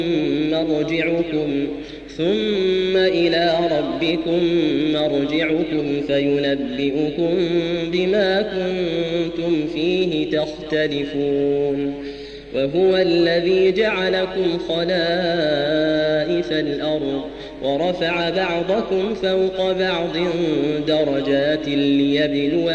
إلى ربكم مرجعكم فينبئكم بما كنتم فيه تختلفون وهو الذي جعلكم خلائف الأرض ورفع بعضكم فوق بعض درجات ليبلوكم